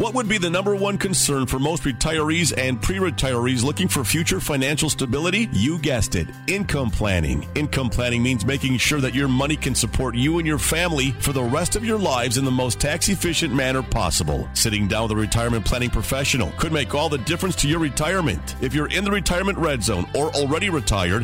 What would be the number one concern for most retirees and pre-retirees looking for future financial stability? You guessed it, income planning. Income planning means making sure that your money can support you and your family for the rest of your lives in the most tax-efficient manner possible. Sitting down with a retirement planning professional could make all the difference to your retirement. If you're in the retirement red zone or already retired,